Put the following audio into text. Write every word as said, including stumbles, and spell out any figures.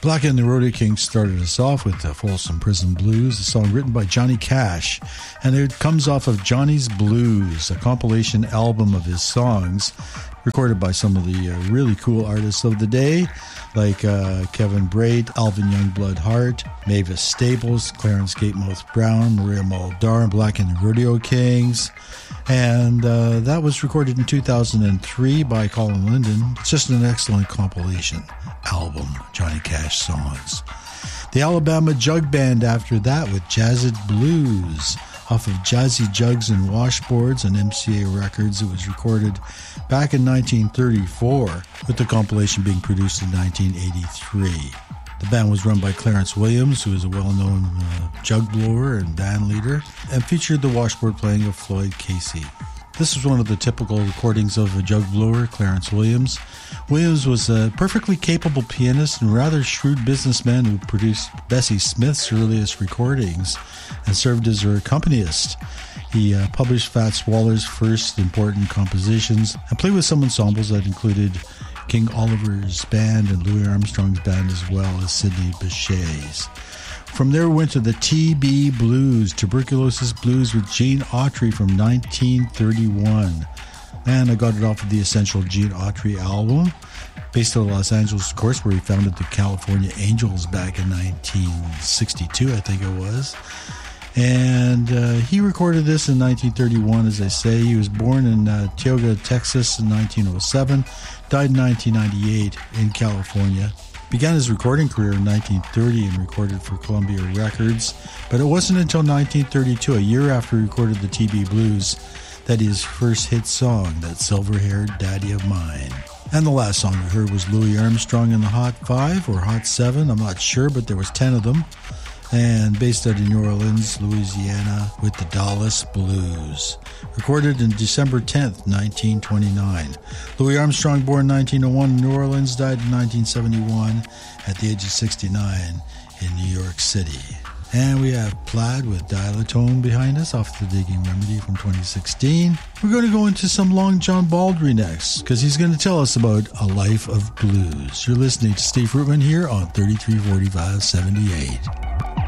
Black and the Rodeo Kings started us off with the Folsom Prison Blues, a song written by Johnny Cash, and it comes off of Johnny's Blues, a compilation album of his songs, recorded by some of the uh, really cool artists of the day, like uh, Kevin Brait, Alvin Youngblood Hart, Mavis Staples, Clarence Gatemouth Brown, Maria Muldaur, Black and the Rodeo Kings. And uh, that was recorded in two thousand three by Colin Linden. It's just an excellent compilation album, Johnny Cash songs. The Alabama Jug Band after that with Jazzed Blues off of Jazzy Jugs and Washboards and M C A Records. It was recorded back in nineteen thirty-four, with the compilation being produced in nineteen eighty-three. The band was run by Clarence Williams, who is a well-known uh, jug blower and band leader, and featured the washboard playing of Floyd Casey. This was one of the typical recordings of a jug blower, Clarence Williams. Williams was a perfectly capable pianist and rather shrewd businessman who produced Bessie Smith's earliest recordings and served as her accompanist. He uh, published Fats Waller's first important compositions and played with some ensembles that included King Oliver's band and Louis Armstrong's band, as well as Sidney Bechet's. From there, we went to the T B Blues, Tuberculosis Blues with Gene Autry from nineteen thirty-one. And I got it off of the Essential Gene Autry album, based out of Los Angeles, of course, where he founded the California Angels back in nineteen sixty-two, I think it was. And uh, he recorded this in nineteen thirty-one, as I say. He was born in uh, Tioga, Texas in nineteen oh seven, died in nineteen ninety-eight in California. Began his recording career in nineteen thirty and recorded for Columbia Records, but it wasn't until nineteen thirty-two, a year after he recorded the T B Blues, that his first hit song, That Silver-Haired Daddy of Mine. And the last song we heard was Louis Armstrong and the Hot Five, or Hot Seven, I'm not sure, but there was ten of them. And based out of New Orleans, Louisiana, with the Dallas Blues. Recorded in December tenth, nineteen twenty-nine. Louis Armstrong, born nineteen oh one in New Orleans, died in nineteen seventy-one at the age of sixty-nine in New York City. And we have Plaid with Dial-A-Tone behind us off the Digging Remedy from twenty sixteen. We're going to go into some Long John Baldry next, because he's going to tell us about a life of blues. You're listening to Steve Fruitman here on thirty-three forty-five seventy-eight.